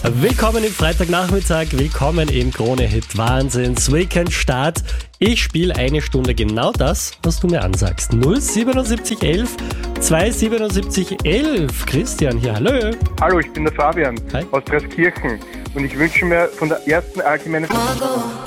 Willkommen im Freitagnachmittag, willkommen im Krone-Hit Wahnsinns Weekend Start. Ich spiele eine Stunde genau das, was du mir ansagst. 07711 27711. Christian hier, hallo. Hallo, ich bin der Fabian Hi. aus Dreiskirchen und ich wünsche mir von der ersten allgemeinen